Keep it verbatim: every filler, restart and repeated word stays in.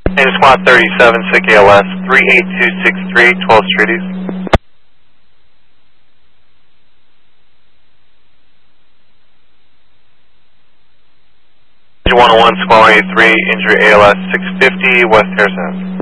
And Squad thirty-seven, S I C A L S, three eight two six three, twelve Street East. one oh one, Squad one eighty-three, injury A L S six fifty, West Harrison.